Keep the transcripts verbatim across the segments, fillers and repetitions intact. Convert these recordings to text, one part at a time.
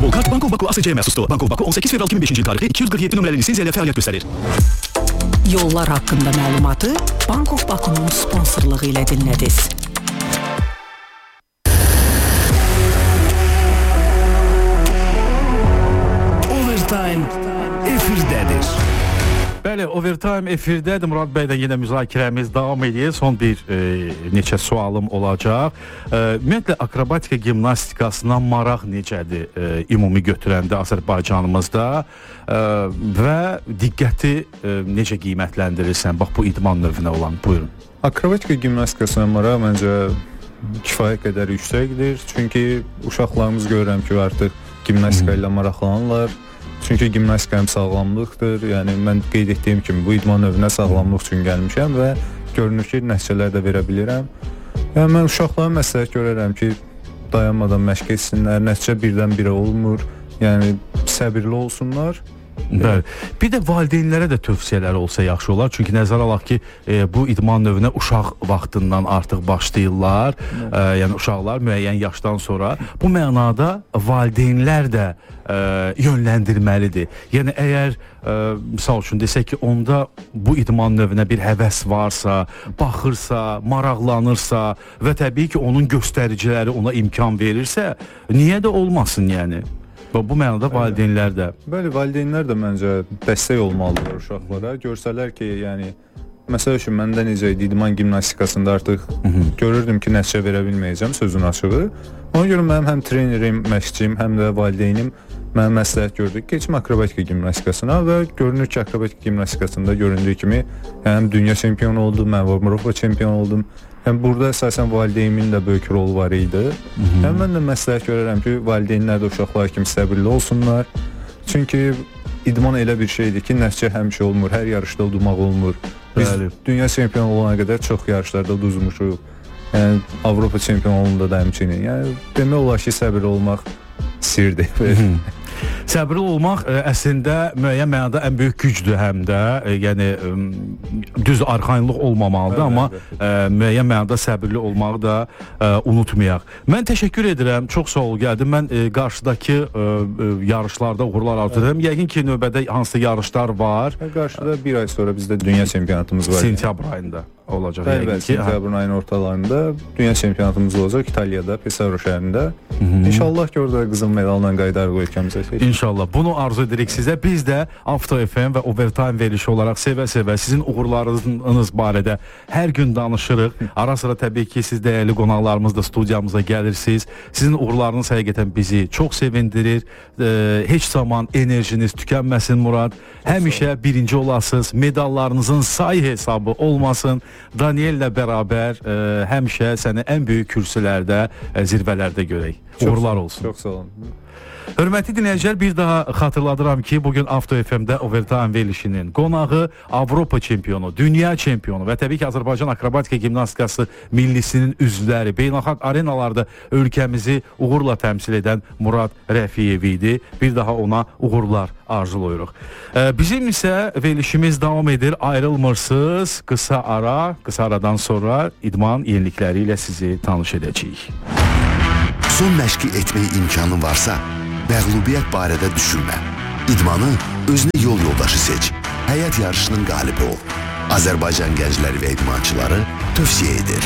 Futbol kart Bank of Baku A S C məxsusdur. Bank of Baku on səkkiz fevral iki min beşinci il tarixli iki yüz qırx yeddi nömrəli lisenziya ilə fəaliyyət göstərir. Yollar haqqında məlumatı Bank of Baku'nun sponsorluğu ilə dinlədiniz. Overtime efirdədir. Bəli, Overtime efirdədir. Murad bəydən yenə müzakirəmiz davam edir. Son bir e, neçə sualım olacaq. E, ümumiyyətlə, akrobatika gimnastikasına maraq necədir e, ümumi götürəndə Azərbaycanımızda e, və diqqəti e, necə qiymətləndirirsən? Bax, bu idman növünə olan. Buyurun. Akrobatika gimnastikasına maraq məncə kifayət qədər yüksəkdir. Çünki uşaqlarımız görürəm ki, artıq gimnastika ilə maraqlanırlar. Çünki gimnastika həm sağlamlıqdır. Yəni mən qeyd etdiyim kimi bu idman növünə sağlamlıq üçün gəlmişəm və görünür ki, nəticələr də verə bilirəm. Yəni mən uşaqlara məsləhət görərəm ki, dayanmadan məşq etsinlər. Nəticə birdən birə olmur. Yəni səbirli olsunlar. Bəli. Bir də valideynlərə də tövsiyələr olsa yaxşı olar. Çünki nəzərə alaq ki, e, bu idman növünə uşaq vaxtından artıq başlayırlar. E, yəni uşaqlar müəyyən yaşdan sonra bu mənada valideynlər də e, yönləndirməlidir. Yəni əgər e, misal üçün desək ki, onda bu idman növünə bir həvəs varsa, baxırsa, maraqlanırsa və təbii ki, onun göstəriciləri ona imkan verirsə, niyə də olmasın yəni? Bu mənada valideynlər də. Bəli, valideynlər də məncə dəstək olmalıdır uşaqlara. Görsələr ki, yəni məsəl üçün məndə necə idi idman gimnastikasında artıq Hı -hı. görürdüm ki, nəticə verə bilməyəcəm, sözün açığı. Ona görə mənim həm trenerim, məşqçim, həm də valideynim mənə məsləhət gördü ki, keçim akrobatika gimnastikasına və görünür ki, akrobatika gimnastikasında göründüyü kimi həm dünya çempionu oldum, mən Avropa çempionu oldum. Yəni burada əsasən valideynimin də böyük rolu var idi. Yəni mən də məsləhət görərəm ki, valideynlər də uşaqlar kimi səbirli olsunlar. Çünki idman elə bir şeydir ki, nəticə həmişə olmur, hər yarışda udmaq olmur. Biz Bəli. dünya çempionu olana qədər çox yarışlarda udmuşuq. Yəni Avropa çempionluğunda da həmçinin. Yəni demək olar ki, səbirli olmaq sirdir. Səbirli olmaq ə, əslində müəyyən mənada ən böyük gücdür həm də. Ə, yəni ə, düz arxayınlıq olmamalıdır, amma ə, müəyyən mənada səbirli olmağı da ə, unutmayaq. Mən təşəkkür edirəm. Çox sağ ol gəldin. Mən ə, qarşıdakı ə, ə, yarışlarda uğurlar arzulayıram. Yəqin ki, növbədə hansı yarışlar var? Qarşıda bir ay sonra bizdə dünya çempionatımız var. Sentyabr ayında olacaq. Bəli, bəli, sentyabrın ayının ortalarında dünya çempionatımız olacaq İtaliyada, Pesaro şəhərində. Hı -hı. İnşallah ki, orada qızıl medalla qayıdarıq ölkəmizə. İnşallah. Bunu arzu edirik sizə. Biz də Avto F M və Overtime verilişi olaraq sevə-sevə sizin uğurlarınız barədə hər gün danışırıq. Ara sıra təbii ki, siz dəyərli qonaqlarımız da studiyamıza gəlirsiniz. Sizin uğurlarınız həqiqətən bizi çox sevindirir. Ee, heç zaman enerjiniz tükənməsin Murad. Həmişə birinci olasınız. Medallarınızın sayı hesabı olmasın. Daniellə bərabər e, həmişə səni ən böyük kürsülərdə, e, zirvələrdə görək. Uğurlar olsun. Çox sağ olun. Hörmətli dinləyicilər, bir daha xatırladıram ki, bugün Avto F M-də Overtime verilişinin qonağı Avropa çempionu, dünya çempionu və təbii ki, Azərbaycan akrobatika gimnastikası millisinin üzvləri, beynəlxalq arenalarda ölkəmizi uğurla təmsil edən Murad Rəfiyev idi. Bir daha ona uğurlar arzulayırıq. Ee, bizim isə verilişimiz davam edir. Ayrılmırsınız. Qısa ara, qısa aradan sonra idman yenilikləri ilə sizi tanış edəcəyik. Son məşqi etmək imkanın varsa, məğlubiyyət barədə düşünmə. İdmanı özünə yol yoldaşı seç. Həyat yarışının qalibi ol. Azərbaycan gəncləri və idmançıları tövsiyə edir.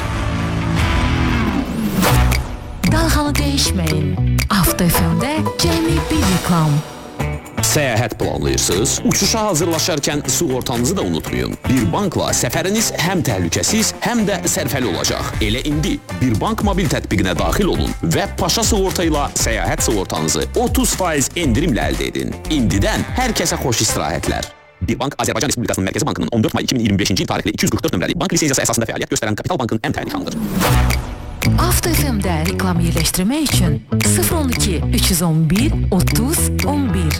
Dalğanı dəyişməyin. Avto F M-də cəmi bir reklam. Səyahət planlayırsınız? Uçuşa hazırlaşarkən sığortanızı da unutmayın. Bir bankla səfəriniz həm təhlükəsiz, həm də sərfəli olacaq. Elə indi Bir Bank mobil tətbiqinə daxil olun və Paşa sığorta ilə səyahət sığortanızı otuz faiz endirimlə əldə edin. İndidən hər kəsə xoş istirahətlər. Bir Bank Azərbaycan Respublikasının Mərkəzi Bankının on dörd may iki min iyirmi beşinci il tarixli iki yüz qırx dörd nömrəli bank lisenziyası əsasında fəaliyyət göstərən Kapital Bankın ən təbii xanıdır. Avto F M-də reklam yerləşdirmək üçün sıfır on iki üç yüz on bir otuz on bir.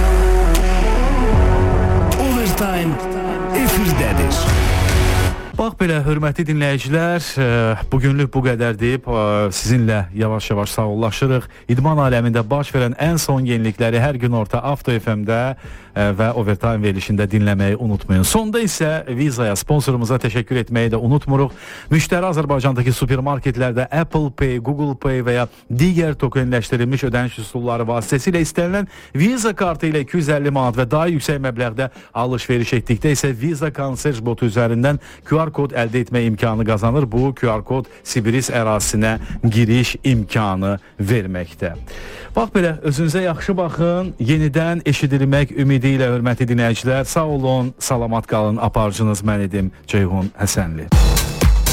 Overtime efirdədir. Bax, Bax belə, hörmətli dinləyicilər, bugünlük bu qədər deyib sizinlə yavaş-yavaş sağollaşırıq. İdman aləmində baş verən ən son yenilikləri hər gün orta Avto F M-də və Overtime verilişində dinləməyi unutmayın. Sonda isə Vizaya, sponsorumuza təşəkkür etməyi də unutmuruq. Müştəri Azərbaycandakı supermarketlərdə Apple Pay, Google Pay və ya digər tokenləşdirilmiş ödəniş üsulları vasitəsilə istənilən Visa kartı ilə iki yüz əlli manat və daha yüksək məbləğdə alış-veriş etdikdə isə Visa Concierge botu üzərindən Q R kod əldə etmə imkanı qazanır. Bu Q R kod Sibiris ərazisinə giriş imkanı verməkdə. Bax belə, özünüzə yaxşı baxın. Yenidən eşidilmək ümidi ilə hörmətli dinləyicilər, sağ olun, salamat qalın. Aparıcınız mən idim, Ceyhun Həsənli.